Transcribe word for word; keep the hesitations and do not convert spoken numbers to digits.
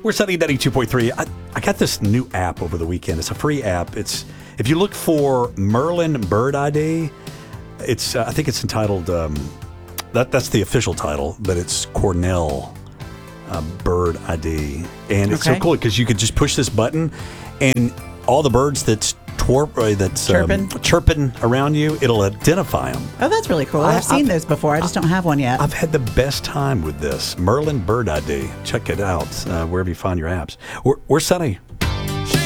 We're Sunny ninety-two point three. I, I got this new app over the weekend. It's a free app. It's if you look for Merlin Bird I D, it's uh, I think it's entitled um, that that's the official title, but it's Cornell uh, Bird I D, and it's Okay. so cool because you could just push this button, and all the birds that's twerp uh, that's Chirping. Um, chirping around you, it'll identify them. Oh, that's really cool. I- I've seen I've- those before. I just don't have one yet. I've had the best time with this Merlin Bird I D. Check it out uh, wherever you find your apps. We're, we're Sunny.